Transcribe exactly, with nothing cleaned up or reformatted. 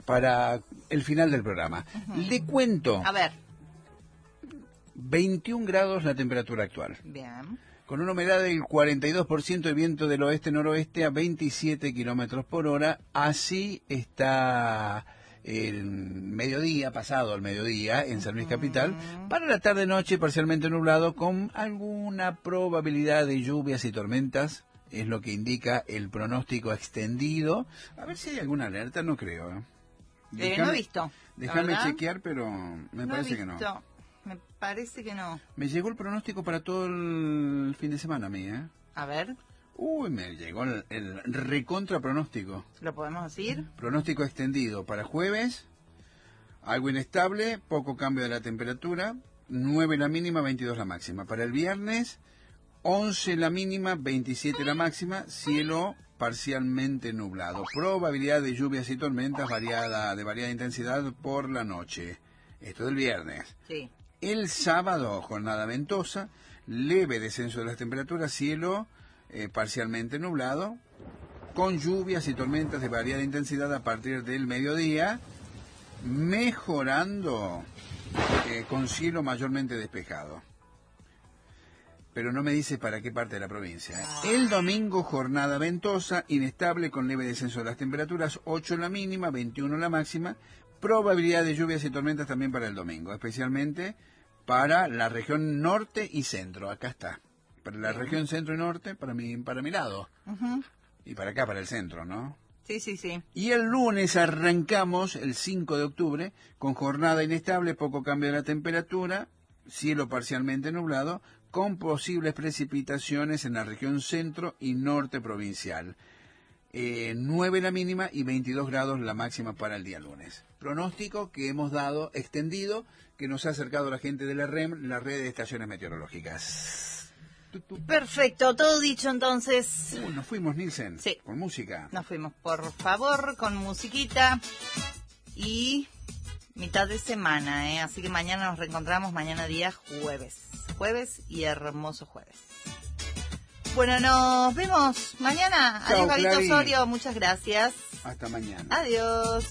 para el final del programa. Uh-huh. Le cuento. A ver. veintiún grados la temperatura actual. Bien. Con una humedad del cuarenta y dos por ciento y viento del oeste-noroeste a veintisiete kilómetros por hora. Así está el mediodía, pasado al mediodía, en San Luis Capital. Para la tarde-noche, parcialmente nublado, con alguna probabilidad de lluvias y tormentas. Es lo que indica el pronóstico extendido. A ver si hay alguna alerta, no creo. ¿eh? Déjame, eh, no he visto. Déjame chequear, pero me no parece que no. Me parece que no. Me llegó el pronóstico para todo el fin de semana a mí, ¿eh? A ver. Uy, me llegó el, el recontra pronóstico. ¿Lo podemos decir? Pronóstico extendido para jueves, algo inestable, poco cambio de la temperatura, nueve la mínima, veintidós la máxima. Para el viernes, once la mínima, veintisiete la máxima, cielo parcialmente nublado. Probabilidad de lluvias y tormentas variada, de variada intensidad por la noche. Esto del viernes. Sí. El sábado, jornada ventosa, leve descenso de las temperaturas, cielo eh, parcialmente nublado, con lluvias y tormentas de variada intensidad a partir del mediodía, mejorando eh, con cielo mayormente despejado. Pero no me dice para qué parte de la provincia. ¿eh? El domingo, jornada ventosa, inestable con leve descenso de las temperaturas, ocho la mínima, veintiuno la máxima. Probabilidad de lluvias y tormentas también para el domingo, especialmente para la región norte y centro. Acá está. Para la Bien. región centro y norte, para mi, para mi lado. Uh-huh. Y para acá, para el centro, ¿no? Sí, sí, sí. Y el lunes arrancamos, el cinco de octubre, con jornada inestable, poco cambio de la temperatura, cielo parcialmente nublado, con posibles precipitaciones en la región centro y norte provincial. Eh, nueve la mínima y veintidós grados la máxima para el día lunes. Pronóstico que hemos dado extendido, que nos ha acercado la gente de la R E M, la red de estaciones meteorológicas. Perfecto, todo dicho entonces. Uh, nos fuimos, Nielsen, sí. con música. Nos fuimos, por favor, con musiquita y mitad de semana, ¿eh? Así que mañana nos reencontramos, mañana día jueves. Jueves y hermoso jueves. Bueno, nos vemos mañana. Chao, Adiós, Gabito Clarín. Osorio, muchas gracias. Hasta mañana. Adiós.